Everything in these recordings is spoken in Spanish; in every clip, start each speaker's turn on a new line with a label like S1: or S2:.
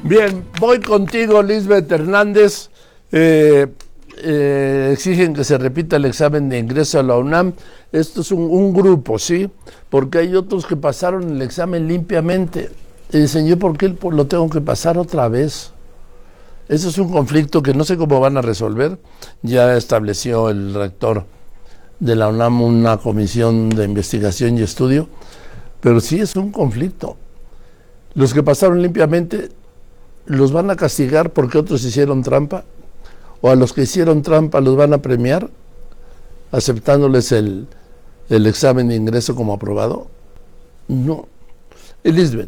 S1: Bien, voy contigo, Lisbeth Hernández. Exigen que se repita el examen de ingreso a la UNAM. Esto es un grupo, ¿sí? Porque hay otros que pasaron el examen limpiamente. Y dicen, ¿yo por qué lo tengo que pasar otra vez? Eso es un conflicto que no sé cómo van a resolver. Ya estableció el rector de la UNAM una comisión de investigación y estudio, pero sí es un conflicto. Los que pasaron limpiamente, ¿los van a castigar porque otros hicieron trampa? ¿O a los que hicieron trampa los van a premiar aceptándoles el examen de ingreso como aprobado? No. Elizabeth.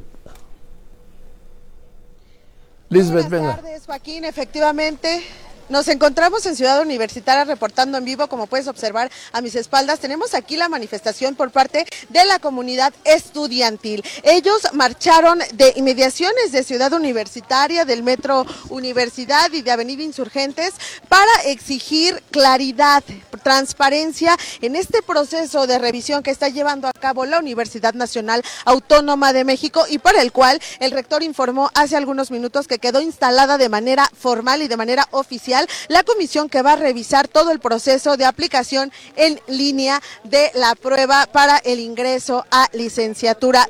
S2: Buenas
S1: Venga.
S2: tardes, Joaquín. Efectivamente, nos encontramos en Ciudad Universitaria reportando en vivo, como puedes observar a mis espaldas. Tenemos aquí la manifestación por parte de la comunidad estudiantil. Ellos marcharon de inmediaciones de Ciudad Universitaria, del Metro Universidad y de Avenida Insurgentes para exigir claridad, transparencia en este proceso de revisión que está llevando a cabo la Universidad Nacional Autónoma de México y por el cual el rector informó hace algunos minutos que quedó instalada de manera formal y de manera oficial la comisión que va a revisar todo el proceso de aplicación en línea de la prueba para el ingreso a licenciatura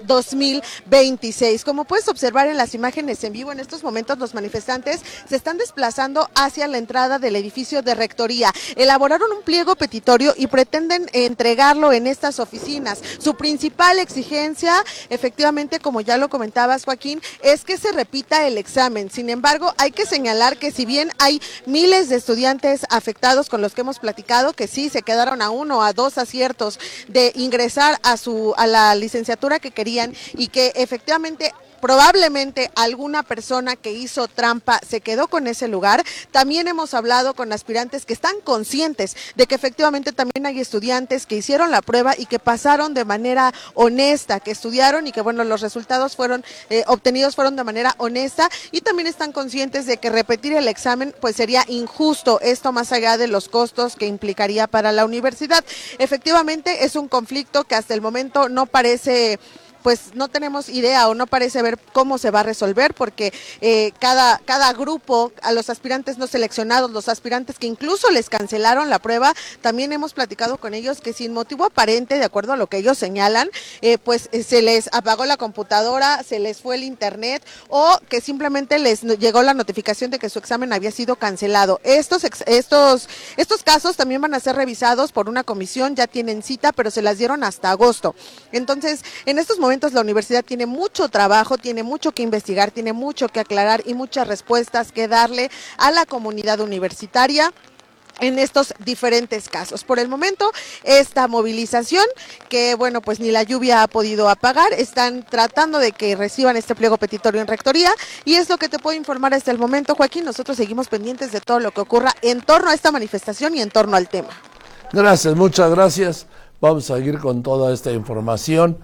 S2: 2026. Como puedes observar en las imágenes en vivo, en estos momentos los manifestantes se están desplazando hacia la entrada del edificio de rectoría. Elaboraron un pliego petitorio y pretenden entregarlo en estas oficinas. Su principal exigencia, efectivamente, como ya lo comentabas, Joaquín, es que se repita el examen. Sin embargo, hay que señalar que si bien hay miles de estudiantes afectados con los que hemos platicado, que sí se quedaron a 1 o a 2 aciertos de ingresar a la licenciatura que querían y que efectivamente probablemente alguna persona que hizo trampa se quedó con ese lugar. También hemos hablado con aspirantes que están conscientes de que efectivamente también hay estudiantes que hicieron la prueba y que pasaron de manera honesta, que estudiaron y que bueno, los resultados fueron obtenidos fueron de manera honesta, y también están conscientes de que repetir el examen pues sería injusto, esto más allá de los costos que implicaría para la universidad. Efectivamente es un conflicto que hasta el momento no parece, pues no tenemos idea o no parece ver cómo se va a resolver, porque cada grupo, a los aspirantes no seleccionados, los aspirantes que incluso les cancelaron la prueba, también hemos platicado con ellos que sin motivo aparente, de acuerdo a lo que ellos señalan, pues se les apagó la computadora, se les fue el internet o que simplemente les llegó la notificación de que su examen había sido cancelado. Estos casos también van a ser revisados por una comisión, ya tienen cita, pero se las dieron hasta agosto. Entonces, en estos momentos la universidad tiene mucho trabajo, tiene mucho que investigar, tiene mucho que aclarar y muchas respuestas que darle a la comunidad universitaria en estos diferentes casos. Por el momento, esta movilización, que bueno, pues ni la lluvia ha podido apagar, están tratando de que reciban este pliego petitorio en rectoría, y es lo que te puedo informar hasta el momento, Joaquín. Nosotros seguimos pendientes de todo lo que ocurra en torno a esta manifestación y en torno al tema.
S1: Gracias, muchas gracias. Vamos a seguir con toda esta información.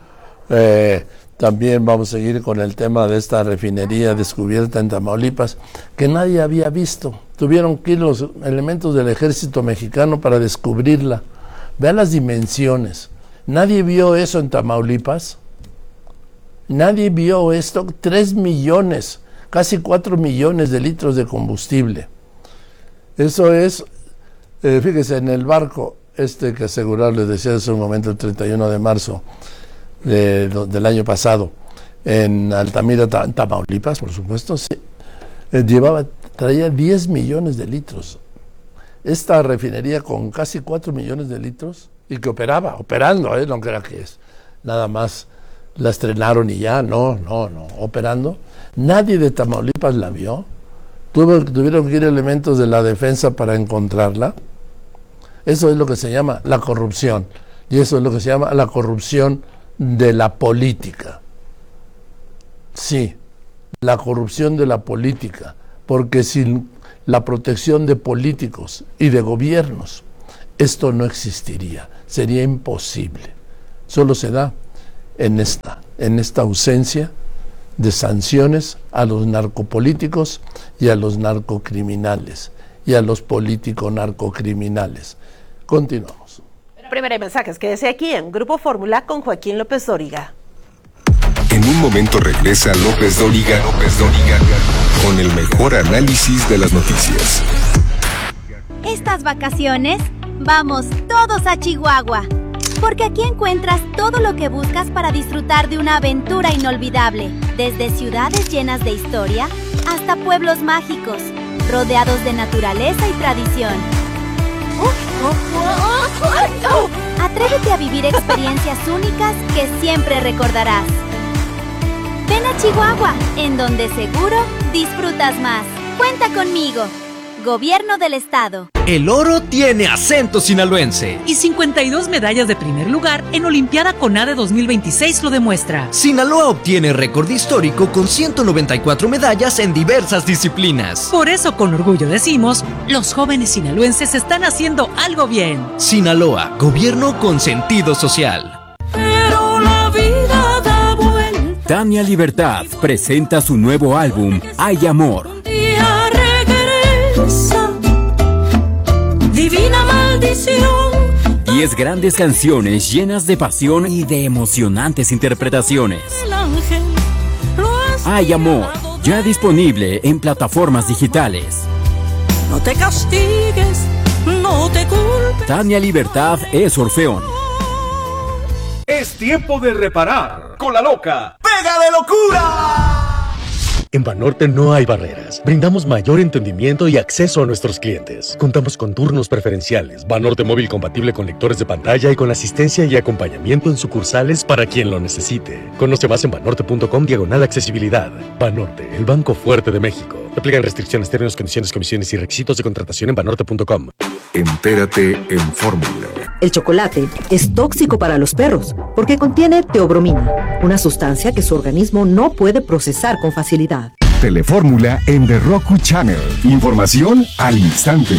S1: También vamos a seguir con el tema de esta refinería descubierta en Tamaulipas que nadie había visto. Tuvieron que ir los elementos del ejército mexicano para descubrirla. Vean las dimensiones. Nadie vio eso en Tamaulipas. Nadie vio esto. 3 millones, casi 4 millones de litros de combustible. Eso es, fíjese, en el barco que asegurar, les decía hace un momento, el 31 de marzo del año pasado, en Altamira, Tamaulipas, por supuesto, sí, traía 10 millones de litros. Esta refinería con casi 4 millones de litros, y que operando, no crea que es nada más la estrenaron y ya, no, operando. Nadie de Tamaulipas la vio. Tuvieron que ir elementos de la defensa para encontrarla. Eso es lo que se llama la corrupción, y eso es lo que se llama la corrupción de la política. Sí, la corrupción de la política, porque sin la protección de políticos y de gobiernos, esto no existiría, sería imposible. Solo se da en esta ausencia de sanciones a los narcopolíticos y a los narcocriminales y a los político-narcocriminales. Continuamos.
S3: Primera de mensajes, quédese aquí en Grupo Fórmula con Joaquín López Dóriga.
S4: En
S3: un momento regresa López Dóriga con el mejor análisis de las noticias.
S4: Estas vacaciones, vamos todos a Chihuahua, porque aquí encuentras todo lo que buscas para disfrutar de una aventura inolvidable, desde ciudades llenas de historia hasta pueblos mágicos, rodeados de naturaleza y tradición. Atrévete a vivir experiencias únicas que siempre recordarás. Ven a Chihuahua, en donde seguro disfrutas más. Cuenta conmigo. Gobierno del Estado.
S5: El oro tiene acento sinaloense.
S6: Y 52 medallas de primer lugar en Olimpiada CONADE 2026 lo demuestra.
S5: Sinaloa obtiene récord histórico con 194 medallas en diversas disciplinas.
S6: Por eso con orgullo decimos, los jóvenes sinaloenses están haciendo algo bien.
S5: Sinaloa, gobierno con sentido social.
S7: Pero la vida da vuelta.
S8: Tania Libertad presenta su nuevo álbum, Hay Amor.
S7: Divina maldición.
S8: 10 grandes canciones llenas de pasión y de emocionantes interpretaciones. Hay Amor, ya disponible en plataformas digitales.
S7: No te castigues, no te culpes.
S8: Tania Libertad es Orfeón.
S9: Es tiempo de reparar con la loca ¡Pega de locura!
S10: En Banorte no hay barreras. Brindamos mayor entendimiento y acceso a nuestros clientes. Contamos con turnos preferenciales, Banorte móvil compatible con lectores de pantalla y con asistencia y acompañamiento en sucursales para quien lo necesite. Conoce más en banorte.com/accesibilidad. Banorte, el banco fuerte de México. Aplican restricciones, términos, condiciones, comisiones y requisitos de contratación en banorte.com.
S3: Entérate en Fórmula.
S11: El chocolate es tóxico para los perros porque contiene teobromina, una sustancia que su organismo no puede procesar con facilidad.
S3: Telefórmula en The Roku Channel. Información al instante.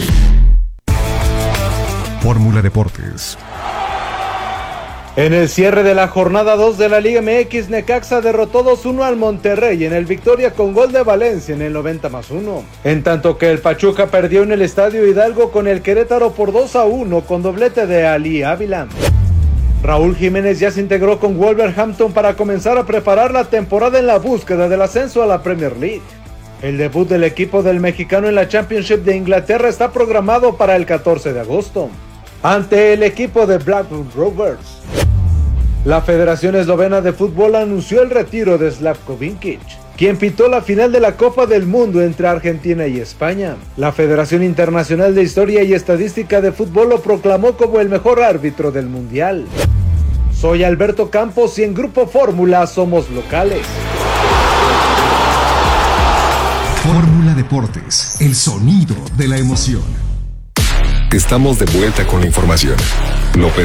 S3: Fórmula Deportes.
S12: En el cierre de la jornada 2 de la Liga MX, Necaxa derrotó 2-1 al Monterrey en el victoria con gol de Valencia en el 90+1. En tanto que el Pachuca perdió en el Estadio Hidalgo con el Querétaro por 2-1 con doblete de Ali Ávila. Raúl Jiménez ya se integró con Wolverhampton para comenzar a preparar la temporada en la búsqueda del ascenso a la Premier League. El debut del equipo del mexicano en la Championship de Inglaterra está programado para el 14 de agosto, ante el equipo de Blackburn Rovers. La Federación Eslovena de Fútbol anunció el retiro de Slavko Vinkic, quien pitó la final de la Copa del Mundo entre Argentina y España. La Federación Internacional de Historia y Estadística de Fútbol lo proclamó como el mejor árbitro del Mundial. Soy Alberto Campos y en Grupo Fórmula somos locales.
S3: Fórmula Deportes, el sonido de la emoción. Estamos de vuelta con la información. López